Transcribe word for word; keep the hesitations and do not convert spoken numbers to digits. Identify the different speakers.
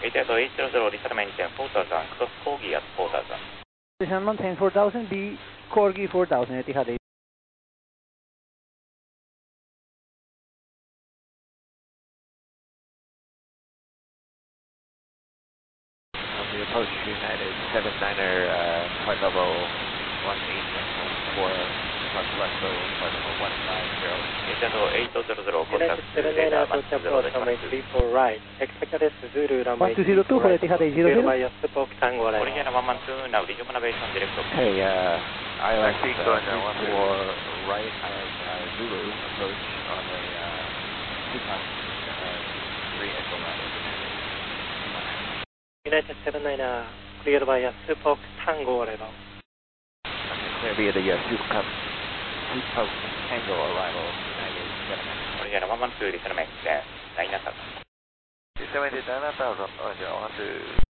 Speaker 1: eight eight zero zero, reset maintain four thousand, cross Corgi at four thousand.
Speaker 2: Reset maintain four thousand, B Corgi four thousand, Etihad eight.
Speaker 3: On the approach United seven niner, uh, flight level one eight four, flight level flight level one five zero.
Speaker 1: eight eight zero zero,
Speaker 4: United
Speaker 1: contact
Speaker 4: seven niner,
Speaker 1: radar
Speaker 4: approach
Speaker 1: one two zero,
Speaker 4: approach runway three four right. Expect S Zulu runway
Speaker 2: one two zero two for Etihad eight zero zero.
Speaker 4: via Spoke Tango level.
Speaker 1: Original one one two, now resume navigation direct.
Speaker 3: Hey, uh, I L X
Speaker 5: I see
Speaker 3: uh,
Speaker 5: going
Speaker 3: three
Speaker 5: down one
Speaker 3: four right, I have uh, Zulu approach on a uh, two thousand three Echo ladder.
Speaker 4: United seven niner, cleared via Spoke Tango level.
Speaker 3: Clear via the uh, two cup, two cup Tango arrival, United seven niner.
Speaker 1: Original one one two, resume maintain nine thousand.
Speaker 5: Reset maintain nine thousand, Original one two.